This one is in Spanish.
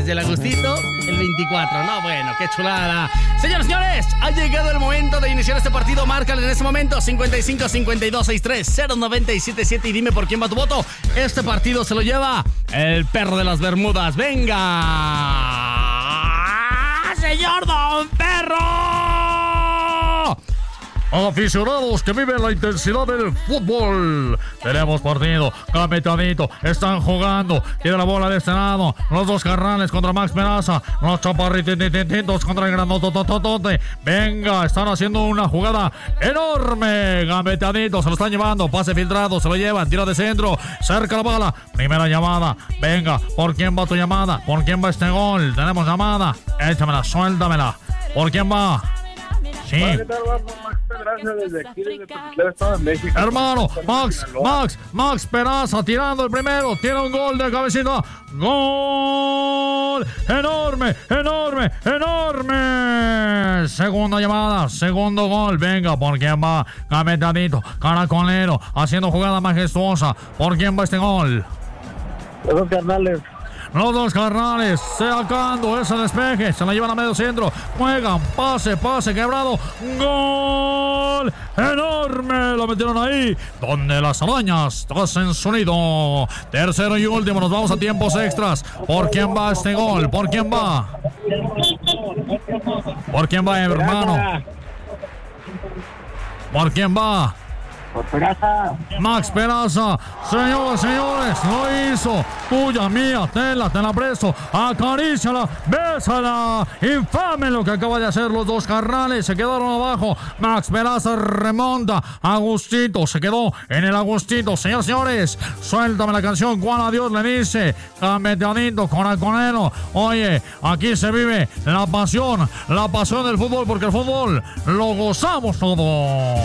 y el Agustito el 24. No, bueno, qué chulada. Señores, ha llegado el momento de iniciar este partido. Márcale en este momento 55 52 63 0977 y dime por quién va tu voto. Este partido se lo lleva el perro de las Bermudas. ¡Venga! ¡Señor Don Perro! Aficionados que viven la intensidad del fútbol. Tenemos partido, capitadito, están jugando, tiene la bola de este lado, los dos carnales contra Max Peraza, los chaparrititos contra el granotototote. Venga, están haciendo una jugada enorme. Gambetadito, se lo están llevando, pase filtrado, se lo llevan, tiro de centro, cerca la bola, primera llamada. Venga, ¿por quién va tu llamada? ¿Por quién va este gol? Tenemos llamada, échamela, suéltamela. ¿Por quién va? Sí. Hermano, Max Peraza tirando el primero, tiene un gol de cabecita. ¡Gol! ¡Enorme! Segunda llamada, segundo gol. Venga, ¿por quién va? Gametadito, caracolero, haciendo jugada majestuosa. ¿Por quién va este gol? Los dos carnales sacando ese despeje, se la llevan a medio centro, juegan, pase quebrado, gol enorme, lo metieron ahí donde las arañas hacen sonido. Tercero y último, nos vamos a tiempos extras. ¿Por quién va este gol? ¿Por quién va? ¿Por quién va, hermano? ¿Por quién va? Max Peraza, señores, lo hizo. Tuya, mía, te la presto. Acaríciala, bésala. Infame lo que acaba de hacer los dos carnales. Se quedaron abajo. Max Peraza remonta. Agustito se quedó en el Agustito. Señores, suéltame la canción. Juan a Dios le dice. Cameteadito con el conero. Oye, aquí se vive la pasión del fútbol, porque el fútbol lo gozamos todo.